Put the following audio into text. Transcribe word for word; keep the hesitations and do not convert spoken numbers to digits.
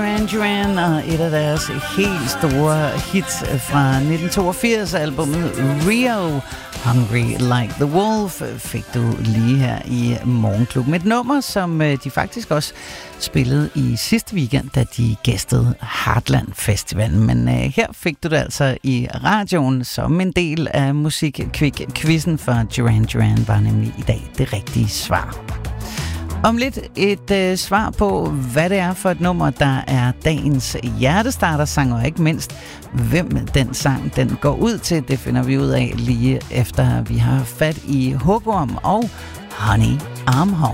Duran Duran og et af deres helt store hits fra nitten toogfirs, albumet Rio, Hungry Like the Wolf, fik du lige her i Morgenklubben. Et nummer, som de faktisk også spillede i sidste weekend, da de gæstede Heartland Festivalen. Men uh, her fik du det altså i radioen som en del af Musik-Kvik-quizzen, for Duran Duran var nemlig i dag det rigtige svar. Om lidt et øh, svar på, hvad det er for et nummer, der er dagens hjertestarter-sang, og ikke mindst, hvem den sang den går ud til. Det finder vi ud af lige efter, vi har fat i Hugorm og Honey I'm Home.